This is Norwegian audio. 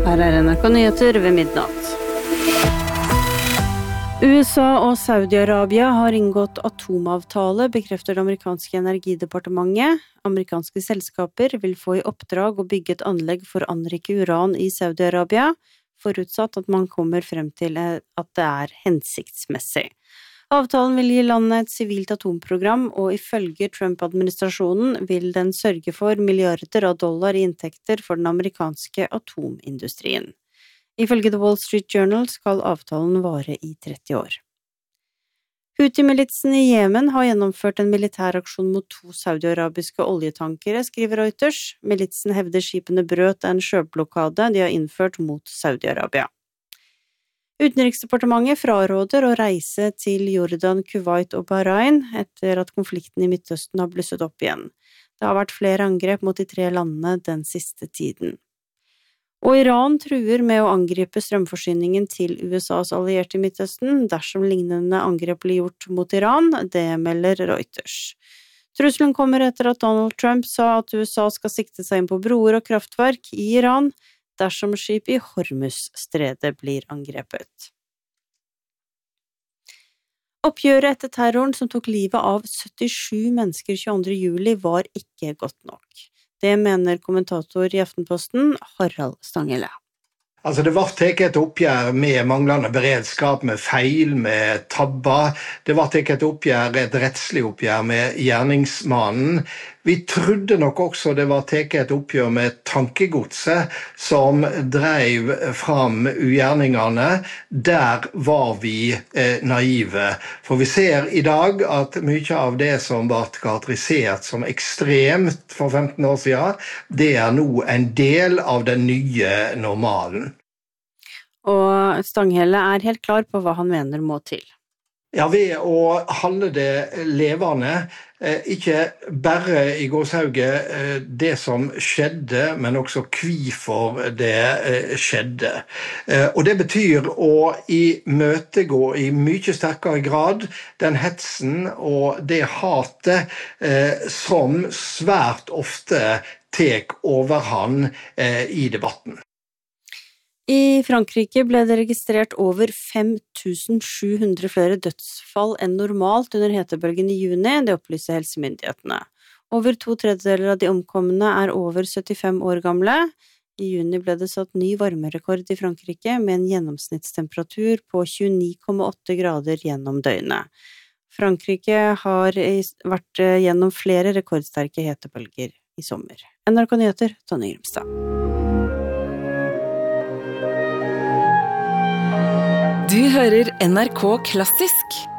Her NRK Nyheter ved midnatt. USA og Saudi-Arabia har inngått atomavtale, bekrefter det amerikanske energidepartementet. Amerikanske selskaper vil få i oppdrag å bygge et anlegg for å anrike uran i Saudi-Arabia, forutsatt at man kommer frem til at det er hensiktsmessig. Avtalen vil gi landet et sivilt atomprogram, og ifølge Trump-administrasjonen vil den sørge for milliarder av dollar i inntekter for den amerikanske atomindustrien. Ifølge The Wall Street Journal skal avtalen vare i 30 år. Houthi-militsen i Jemen har gjennomført en militæraksjon mot 2 saudi-arabiske oljetankere, skriver Reuters. Militsen hevder skipene brøt en sjøblokade de har innført mot Saudi-Arabia. Utenriksdepartementet fraråder å reise til Jordan, Kuwait og Bahrain etter at konflikten i Midtøsten har blusset opp igjen. Det har vært flere angrep mot de 3 landene den siste tiden. Og Iran truer med å angripe strømforsyningen til USAs allierte i Midtøsten dersom lignende angrep blir gjort mot Iran, det melder Reuters. Trusselen kommer etter at Donald Trump sa at USA skal sikte seg inn på broer og kraftverk i Iran dersom skip i Hormuz-stredet blir angrepet. Oppgjøret etter terroren som tok livet av 77 mennesker 22. juli var ikke godt nok. Det mener kommentator i Aftenposten, Harald Stanghelle. Altså det var tatt et oppgjør med manglende beredskap, med feil, med tabber. Det var tatt et oppgjør, et rettslig oppgjør med gjerningsmannen. Vi trodde nok også det var tatt et oppgjør med tankegodset som drev fram ugjerningene. Der var vi naive. For vi ser i dag at mye av det som ble karakterisert som ekstremt for 15 år siden, det er nå en del av den nye normalen. Og Stanghelle er helt klar på hva han mener må til. Ja, ved å holde det levende, ikke bare i gåshauget det som skjedde, men også hvorfor det skjedde. Og det betyr å imøtegå i mye sterkere grad den hetsen og det hatet som svært ofte tek overhånd i debatten. I Frankrike ble det registrert over 5700 flere dødsfall enn normalt under hetebølgen i juni, det opplyser helsemyndighetene. Over 2/3 av de omkomne er over 75 år gamle. I juni ble det satt ny varmerekord i Frankrike med en gjennomsnittstemperatur på 29,8 grader gjennom døgnet. Frankrike har vært gjennom flere rekordsterke hetebølger i sommer. NRK Nyheter, Tonje Grimstad. Du hører NRK Klassisk